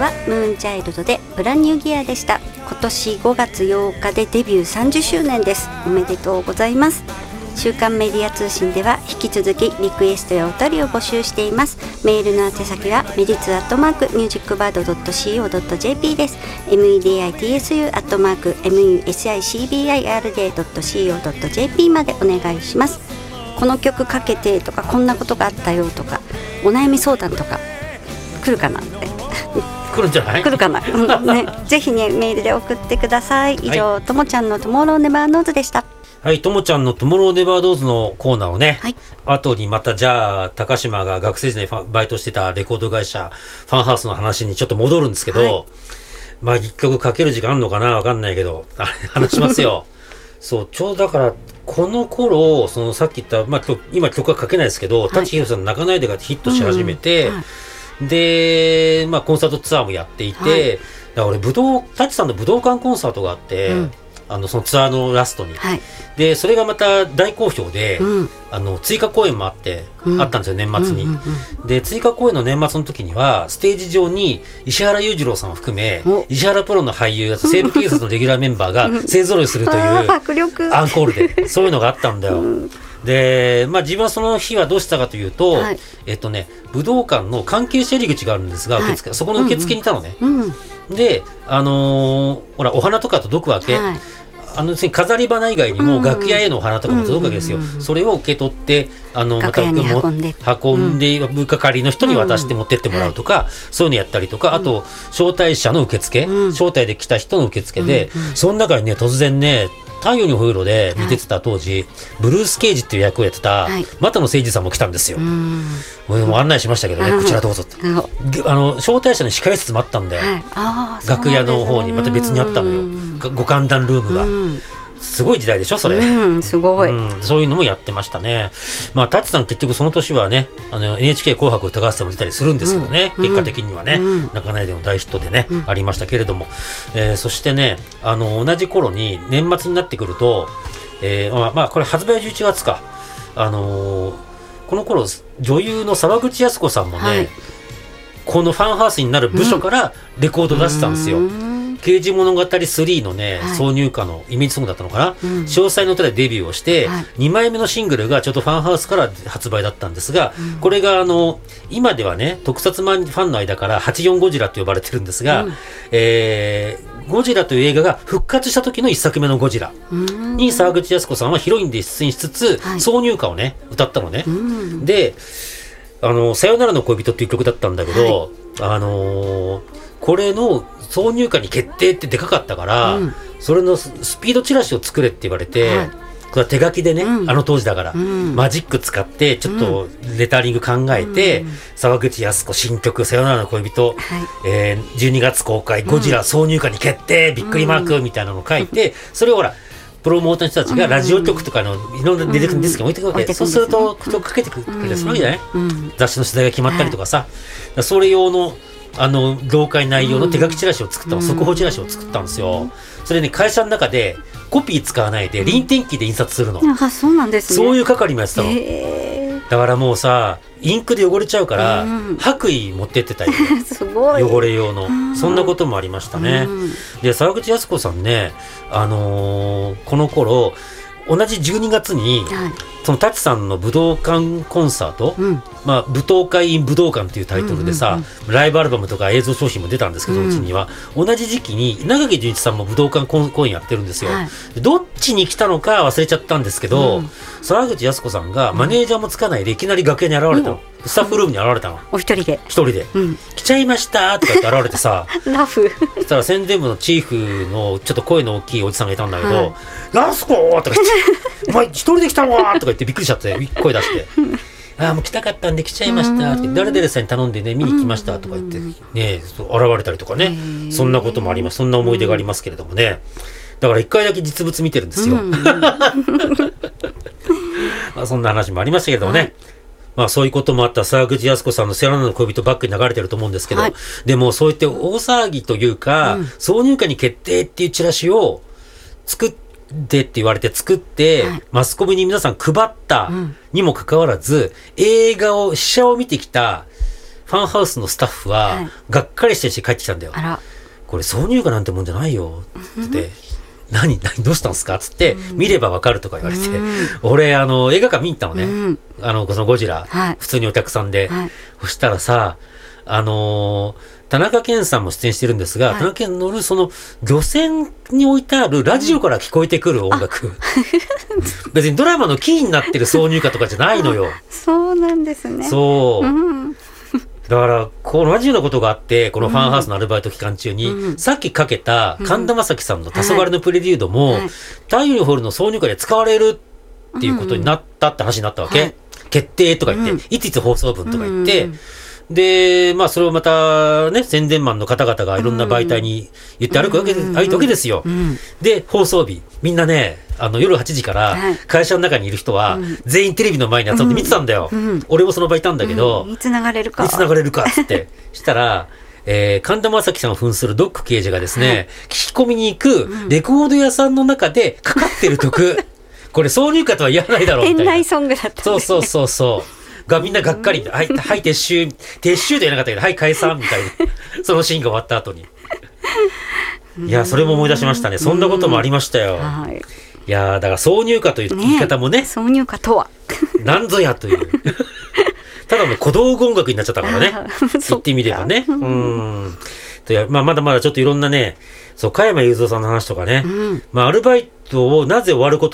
はムーンチャイルドでブランニューギアでした。今年5月8日でデビュー30周年です。おめでとうございます。週刊メディア通信では引き続きリクエストやお便りを募集しています。メールの宛先はメディツ@musicbird.co.jp です。meditsu@musicbird.co.jp までお願いします。この曲かけてとか、こんなことがあったよとか、お悩み相談とか来るかなって来るんじゃない？ 来るかな、ね、ぜひねメールで送ってください。以上、ともちゃんのトゥモローネバーノーズでした。 はい、ともちゃんのトゥモローネバードーズのコーナーをね、 はい、 後にまたじゃあ高島が学生時代バイトしてたレコード会社ファンハウスの話にちょっと戻るんですけど、はい、まあ一曲かける時間あるのかな、わかんないけど話しますよそう、ちょうどだからこの頃、そのさっき言った、まあ、今曲はかけないですけど、舘ひろしさんの泣かないでがヒットし始めて、で、まあ、コンサートツアーもやっていて、だから俺舘さんの武道館コンサートがあって、そのツアーのラストに、でそれがまた大好評で、追加公演もあったんですよ、年末に。で追加公演の年末の時にはステージ上に石原裕次郎さんを含め石原プロの俳優、西部警察のレギュラーメンバーが勢ぞろいするというアンコールでそういうのがあったんだよ。で、まあ、自分はその日はどうしたかというと、武道館の関係者入り口があるんですが、そこの受付にいたのね。で、ほらお花とか届くわけ。飾り花以外にも楽屋へのお花とかも届くわけですよ。それを受け取ってまた運んで部係の人に渡して持ってってもらうとか、そういうのやったりとか、あと招待者の受付、招待で来た人の受付で、その中にね突然ね、太陽にほえろで見てた当時、ブルース・ケイジっていう役をやってた又野誠司さんも来たんですよ。もう案内しましたけどね、こちらどうぞって。招待者の控え室もあったんだよ、楽屋の方にまた別にあったのよ、ご歓談ルームが。すごい時代でしょそれ。 すごい、 そういうのもやってましたね。まあ舘さん結局その年はね、NHK 紅白歌合戦も出たりするんですけどね、結果的にはね、泣かないでの大ヒットでね、ありましたけれども、そしてね、同じ頃に年末になってくると、まあこれ発売11月か、この頃女優の沢口靖子さんもね、このファンハウスになる部署からレコード出してたんですよ。刑事物語3のね、挿入歌のイメージソングだったのかな、詳細の歌でデビューをして、2枚目のシングルがちょっとファンハウスから発売だったんですが、これが今ではね特撮ファンの間から84ゴジラと呼ばれてるんですが、ゴジラという映画が復活した時の1作目のゴジラに沢口靖子さんはヒロインで出演しつつ、挿入歌をね歌ったのね。でさよならの恋人っていう曲だったんだけど、これの挿入歌に決定ってでかかったから、それのスピードチラシを作れって言われて、これは手書きでね、当時だから、マジック使ってちょっとレタリング考えて、沢口靖子新曲さよならの恋人、12月公開ゴジラ挿入歌に決定、びっくりマークみたいなのを書いて、それをほらプロモーターの人たちがラジオ局とかのいろんな出てくるディスクに置いてくるわけ、そうすると曲かけてくれたりするわけじゃない、雑誌の取材が決まったりとかさ、それ用の業界内容の手書きチラシを作ったの、速報チラシを作ったんですよ。それね、会社の中でコピー使わないで臨転機で印刷するの。 そうなんですね。 そういう係もやってたの。だからもうさ、インクで汚れちゃうから、白衣持ってってたりすごい汚れ用の、そんなこともありましたね。で、沢口靖子さんね、この頃同じ12月に、その舘さんの武道館コンサート、まあ、舞踏会 in 武道館っていうタイトルでさ、ライブアルバムとか映像商品も出たんですけど、うちには同じ時期に稲垣潤一さんも武道館公演やってるんですよ。どっちに来たのか忘れちゃったんですけど、沢口靖子さんがマネージャーもつかないでいきなり楽屋に現れたの、スタッフルームに現れたの、 お一人で来ちゃいましたとかって現れてさラフそしたら宣伝部のチーフのちょっと声の大きいおじさんがいたんだけど、ラスコーとか言ってお前一人で来たのわとか言ってびっくりしちゃって声出してもう来たかったんで来ちゃいましたって、誰々さんに頼んでね見に来ましたとか言ってね、現れたりとかね、そんなこともあります。そんな思い出がありますけれどもね。だから一回だけ実物見てるんですよ、まあそんな話もありましたけれどもね、まあそういうこともあった沢口靖子さんのさよならの恋人バックに流れてると思うんですけど、でもそういって大騒ぎというか、挿入歌に決定っていうチラシを作ってって言われて作って、マスコミに皆さん配ったにもかかわらず、映画を試写を見てきたファンハウスのスタッフは、がっかりして帰ってきたんだよ。 あら。 これ挿入歌なんてもんじゃないよって。何どうしたんですかつって、見ればわかるとか言われて、俺、映画館見に行ったのね。そのゴジラ、普通にお客さんで。そしたらさ、田中健さんも出演してるんですが、田中健乗るその漁船に置いてあるラジオから聞こえてくる音楽。別にドラマのキーになってる挿入歌とかじゃないのよ。 そうなんですね。 そう。だから、この同じようなことがあって、このファンハウスのアルバイト期間中に、さっきかけた神田正輝さんの黄昏のプレリュードも、太陽にホールの挿入歌で使われるっていうことになったって話になったわけ。決定とか言って、いついつ放送分とか言って、で、まあ、それをまたね、宣伝マンの方々がいろんな媒体に言って歩くわけですよ。で、放送日。みんなね、夜8時から会社の中にいる人は、全員テレビの前に集まって見てたんだよ。俺もその場いたんだけど、 いつ流れるか。 いつ流れるかっつって。したら、神田正輝さんを扮するドック刑事がですね、聞き込みに行くレコード屋さんの中でかかってる曲。これ挿入歌とは言わないだろうみたいな。 店内ソングだったんですね。 そう。がみんながっかりで、はい、撤収と言えなかったけど、はい、解散みたいな。そのシーンが終わった後に。いや、それも思い出しましたね。そんなこともありましたよ。いや、だから挿入歌という言い方もね。 挿入歌とは。 なんぞやという。ただの小道具音楽になっちゃったからね。言ってみればね。まだまだちょっといろんなね、そう、加山雄三さんの話とかね。まあ、アルバイトをなぜ終わること